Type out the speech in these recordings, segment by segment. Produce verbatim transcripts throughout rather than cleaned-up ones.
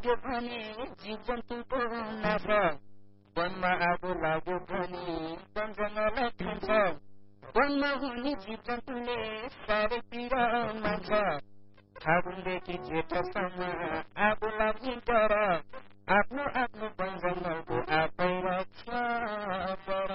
लाग्यो भने जीव जन्तुको नाश, वनमा आगो लाग्यो भने वन जङ्गललाई खान्छ। वनमा हुने जीव जन्तुले चारैतिर मान्छ, फागुनदेखि जेठसम्म आगो लाग्ने डर, आफ्नो आफ्नो वन जङ्गलको आफै रक्षा गर।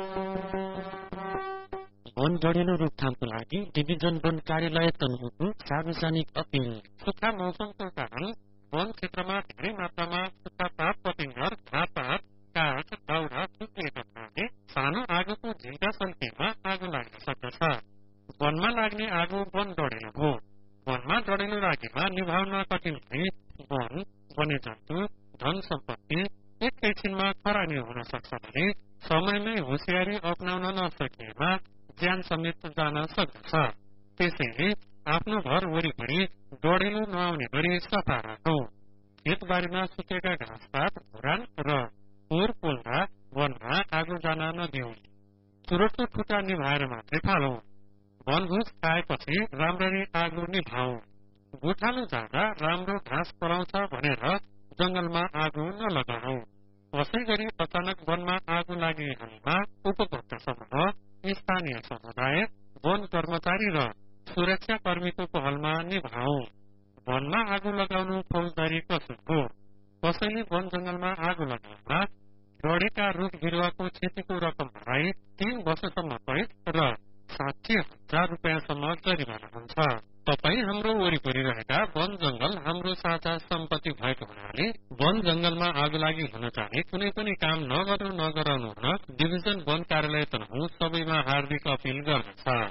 वन डढेलो रोकथामको लागि डिभिजन वन कार्यालय तनहुको सार्वजनिक अपील। सुक्खा मौसमको कारण वन क्षेत्रमा धेरै मात्रामा सुक्खा पात, पतिङ्गर, झारपात, काठ, दाउरा सुकिएका कारणले सानो आगोको झिल्का सन्केमा आगो लाग्न सक्दछ। वनमा लाग्ने आगो वन डढेलो हो। वनमा डढेलो लागेमा निभाउन कठिन हुने वन, वन्यजन्तु, धन सम्पत्ति एकैछिनमा खरानी हुन सक्छ भने समयमै होसियारी अपनाउन नसकिएमा ज्यान समेत जान सक्दछ। त्यसैले आफ्नो घर वरिपरि डढेलो नआउने गरी सफा राखौं। खेतबारीमा सुकेका घाँसपात, घुरान र फोहोर पोल्दा वनमा आगो जान नदिउँ। चुरोटको खुट्टा निभाएर मात्रै फालौं। वनभोज खाएपछि राम्ररी आगो निभाऊ। गोठालो जाँदा राम्रो घाँस पलाउँछ भनेर जंगलमा आगो नलगाऊ। कसै गरी अचानक वनमा आगो लागिहाल्दा उपभोक्ता समूह, स्थानीय समुदाय, वन कर्मचारी र सुरक्षा कर्मीको पहलमा निभाऊ। वनमा आगो लगाउनु फौजदारी कसुर हो। कसैले वन जंगलमा आगो लगाउदा डढेका रुख बिरुवाको क्षतिको रकम भराई तीन वर्षसम्म कैद र साठी हजार रुपियाँसम्म जरिवाना हुन्छ। तपाई हाम्रो वरिपरि रहेका वन जंगल हाम्रो साझा सम्पत्ति भएको हुनाले वन जंगलमा आगो लागि हुन जाने कुनै पनि काम नगर्नु नगराउनु हुन डिभिजन वन कार्यालय तनहुँ सबैमा हार्दिक अपील गर्दछ।